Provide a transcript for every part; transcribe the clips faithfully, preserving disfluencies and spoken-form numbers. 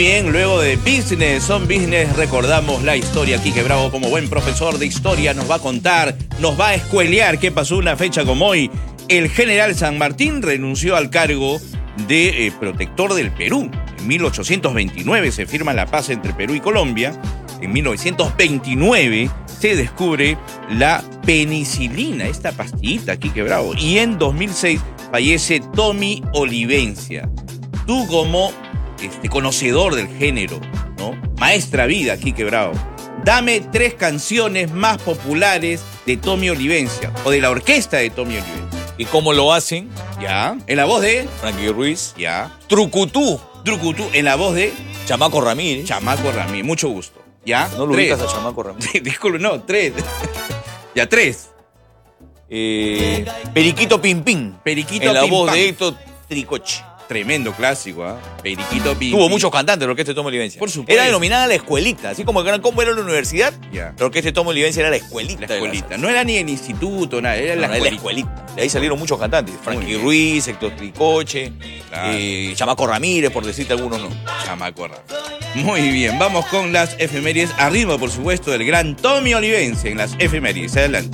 Bien, luego de Business on Business recordamos la historia. Quique Bravo, como buen profesor de historia, nos va a contar, nos va a escuelear qué pasó una fecha como hoy. El general San Martín renunció al cargo de eh, protector del Perú. En mil ochocientos veintinueve se firma la paz entre Perú y Colombia. En mil novecientos veintinueve se descubre la penicilina, esta pastillita, Quique Bravo. Y en dos mil seis fallece Tommy Olivencia. Tú como este, conocedor del género, ¿no? Maestra vida, Quique Bravo. Dame tres canciones más populares de Tommy Olivencia o de la orquesta de Tommy Olivencia. ¿Y cómo lo hacen? Ya. En la voz de Frankie Ruiz. Ya. Trucutú. Trucutú. En la voz de Chamaco Ramírez. Chamaco Ramírez. Mucho gusto. ¿Ya? No lo tres. ubicas a Chamaco Ramírez. Disculpe, no, tres. Ya, tres. Eh, Periquito Pimpín. Periquito En la Pim voz Pam. de Héctor Tricoche. Tremendo clásico, ¿ah? ¿eh? Periquito Pim Tuvo Pim. muchos cantantes la orquesta de Tommy Olivencia. Por supuesto. Era denominada la escuelita. Así como el Gran Combo era la universidad, Ya. la orquesta de Tommy Olivencia era la escuelita. La de escuelita. salsa. No era ni el instituto, nada. Era No, la no, era escuelita. la escuelita. De ahí salieron muchos cantantes. Frankie bien. Ruiz, Héctor Tricoche, Claro. eh, Chamaco Ramírez, por decirte algunos no. Chamaco Ramírez. Muy bien, vamos con las efemérides. Arriba, por supuesto, del gran Tommy Olivencia en las efemérides. Adelante.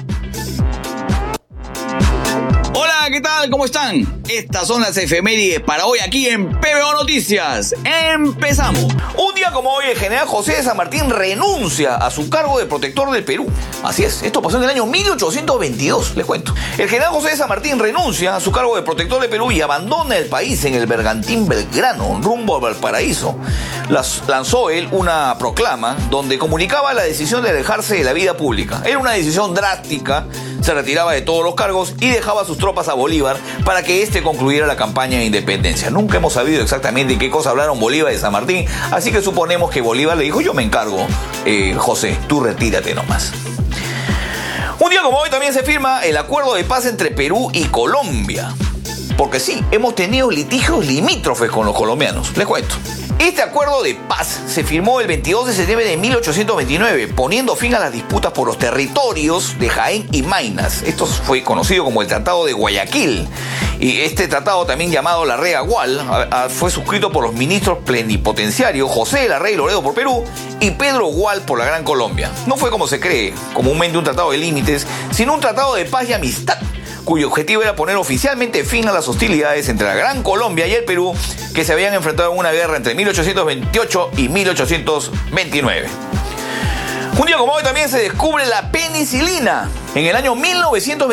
Hola, ¿qué tal? ¿Cómo están? Estas son las efemérides para hoy aquí en P B O Noticias. ¡Empezamos! Un día como hoy, el general José de San Martín renuncia a su cargo de protector del Perú. Así es, esto pasó en el año mil ochocientos veintidós, les cuento. El general José de San Martín renuncia a su cargo de protector del Perú y abandona el país en el bergantín Belgrano, rumbo a Valparaíso. Las, lanzó él una proclama donde comunicaba la decisión de alejarse de la vida pública. Era una decisión drástica, se retiraba de todos los cargos y dejaba sus tropas a Bolívar para que éste concluyera la campaña de independencia. Nunca hemos sabido exactamente qué cosa hablaron Bolívar y San Martín, así que suponemos que Bolívar le dijo: yo me encargo, eh, José, tú retírate nomás. Un día como hoy también se firma el acuerdo de paz entre Perú y Colombia. Porque sí, hemos tenido litigios limítrofes con los colombianos, les cuento. Este acuerdo de paz se firmó el veintidós de septiembre de mil ochocientos veintinueve, poniendo fin a las disputas por los territorios de Jaén y Maynas. Esto fue conocido como el Tratado de Guayaquil. Y este tratado, también llamado la Rea Gual, fue suscrito por los ministros plenipotenciarios José de la Rey Loredo por Perú y Pedro Gual por la Gran Colombia. No fue como se cree, comúnmente un tratado de límites, sino un tratado de paz y amistad, cuyo objetivo era poner oficialmente fin a las hostilidades entre la Gran Colombia y el Perú, que se habían enfrentado en una guerra entre mil ochocientos veintiocho y mil ochocientos veintinueve. Un día como hoy también se descubre la penicilina. En el año mil novecientos